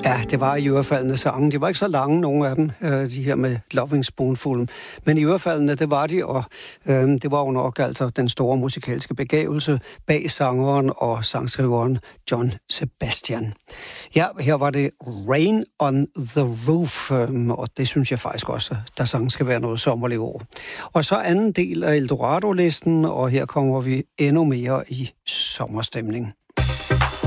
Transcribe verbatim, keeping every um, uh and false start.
Ja, det var i ørefaldende sange. De var ikke så lange, nogle af dem, de her med Loving Spoonful. Men i ørefaldende, det var de, og øh, det var jo nok altså den store musikalske begævelse bag sangeren og sangskriveren John Sebastian. Ja, her var det Rain on the Roof, øh, og det synes jeg faktisk også, der sang skal være noget sommerligt over. Og så anden del af Eldorado-listen, og her kommer vi endnu mere i sommerstemning.